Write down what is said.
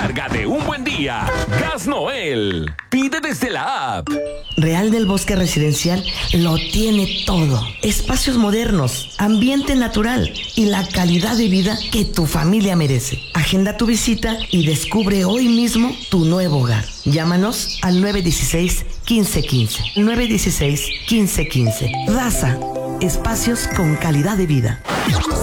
Recarga de un buen día. Gas Noel. Pide desde la app. Real del Bosque Residencial lo tiene todo. Espacios modernos, ambiente natural y la calidad de vida que tu familia merece. Agenda tu visita y descubre hoy mismo tu nuevo hogar. Llámanos al 916-1515. 916-1515. Raza, espacios con calidad de vida.